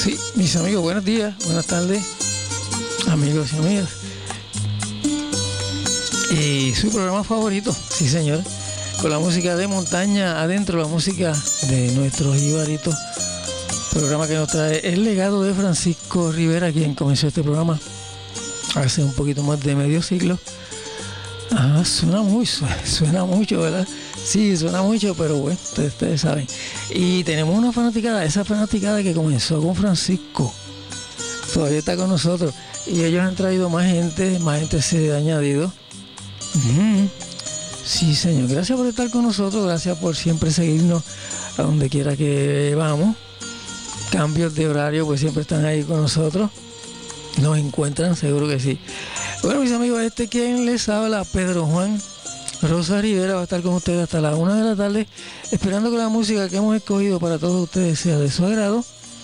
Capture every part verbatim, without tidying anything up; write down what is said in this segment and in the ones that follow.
Sí, mis amigos, buenos días, buenas tardes, amigos y amigas. Y su programa favorito, sí señor, con la música de montaña adentro, la música de nuestros ibaritos. Programa que nos trae el legado de Francisco Rivera, quien comenzó este programa hace un poquito más de medio siglo. Ah, suena muy, suena mucho, ¿verdad? Sí, suena mucho, pero bueno, ustedes, ustedes saben. Y tenemos una fanaticada, esa fanaticada que comenzó con Francisco, todavía está con nosotros. Y ellos han traído más gente, más gente se ha añadido. Uh-huh. Sí, señor, gracias por estar con nosotros, gracias por siempre seguirnos a donde quiera que vamos. Cambios de horario, pues siempre están ahí con nosotros. Nos encuentran, seguro que sí. Bueno, mis amigos, este quien les habla, Pedro Juan Rosa Rivera, va a estar con ustedes hasta la una de la tarde, esperando que la música que hemos escogido para todos ustedes sea de su agrado.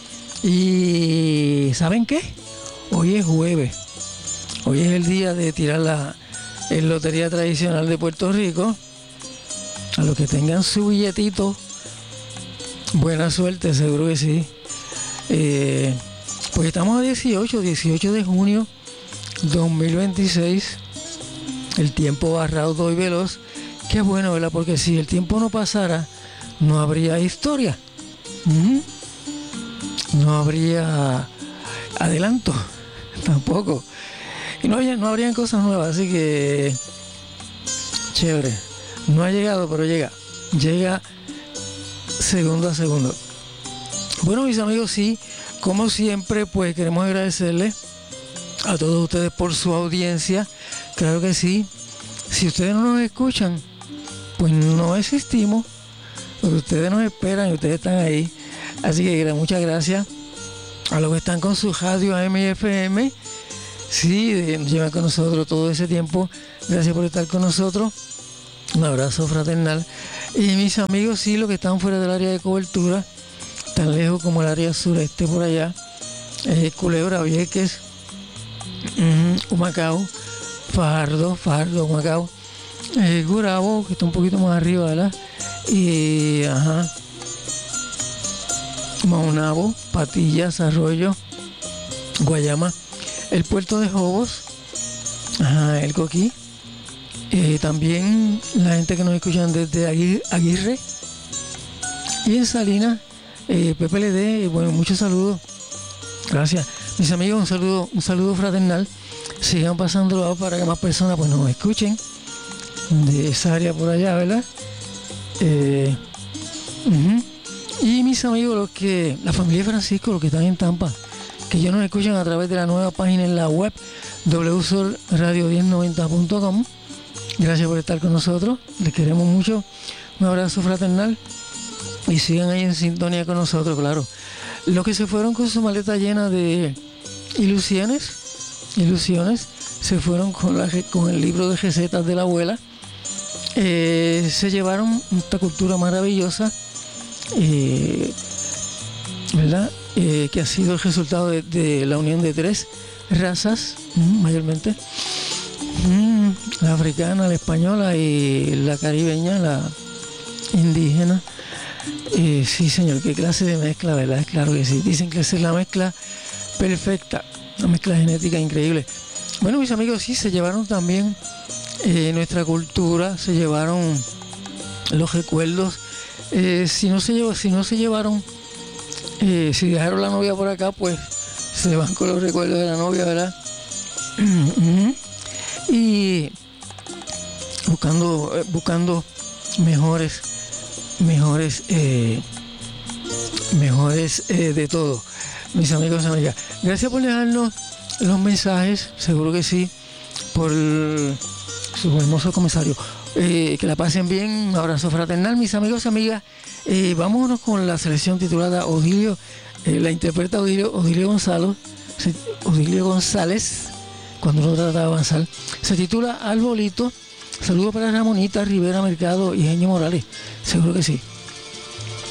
Y ¿saben qué? Hoy es jueves. Hoy es el día de tirar la el lotería tradicional de Puerto Rico. A los que tengan su billetito, buena suerte, seguro que sí. Eh, pues estamos a dieciocho de junio dos mil veintiséis. El tiempo va raudo y veloz. Qué bueno, ¿verdad? Porque si el tiempo no pasara, no habría historia. Uh-huh. No habría adelanto tampoco. Y no, había, no habrían cosas nuevas, así que chévere. No ha llegado, pero llega. Llega segundo a segundo. Bueno, mis amigos, sí, como siempre, pues queremos agradecerles a todos ustedes por su audiencia. Claro que sí. Si ustedes no nos escuchan, pues no existimos, porque ustedes nos esperan y ustedes están ahí. Así que muchas gracias a los que están con su radio A M y F M. Sí, llevan con nosotros todo ese tiempo. Gracias por estar con nosotros. Un abrazo fraternal. Y mis amigos, sí, los que están fuera del área de cobertura, tan lejos como el área sureste por allá, eh, Culebra, Vieques, um, Humacao, Fajardo, Fajardo, Humacao, eh, Gurabo, que está un poquito más arriba, ¿verdad? Y, ajá, Maunabo, Patillas, Arroyo, Guayama, el puerto de Jobos, ajá, el Coquí, eh, también la gente que nos escuchan desde Aguirre, Aguirre y en Salinas, eh, P P L D, bueno, muchos saludos, gracias. Mis amigos, un saludo, un saludo fraternal. Sigan pasándolo para que más personas pues nos escuchen de esa área por allá, ¿verdad? Eh, uh-huh. Y mis amigos, los que, la familia Francisco, los que están en Tampa, que ellos nos escuchan a través de la nueva página en la web doble u sol radio diez noventa punto com. Gracias por estar con nosotros, les queremos mucho, un abrazo fraternal y sigan ahí en sintonía con nosotros, claro. Los que se fueron con su maleta llena de ilusiones, ilusiones, se fueron con, la, con el libro de recetas de la abuela, eh, se llevaron esta cultura maravillosa, eh, ¿verdad? Eh, que ha sido el resultado de, de la unión de tres razas, mm, mayormente, mm, la africana, la española y la caribeña, la indígena. Eh, sí, señor, qué clase de mezcla, ¿verdad? Es claro que sí. Dicen que esa es la mezcla perfecta, una mezcla genética increíble. Bueno, mis amigos, sí, se llevaron también eh, nuestra cultura, se llevaron los recuerdos. Eh, si no se llevó, si no se llevaron, eh, si dejaron la novia por acá, pues se van con los recuerdos de la novia, ¿verdad? Y buscando, buscando mejores. mejores eh, mejores eh, de todo, mis amigos y amigas. Gracias por dejarnos los mensajes, seguro que sí, por su hermoso comentario. Eh, que la pasen bien, un abrazo fraternal, mis amigos y amigas. Eh, vámonos con la selección titulada Odilio, eh, la interpreta Odilio, Odilio Gonzalo, Odilio González, cuando uno trata de avanzar. Se titula Arbolito. Saludos para Ramonita Rivera Mercado y Genio Morales. Seguro que sí.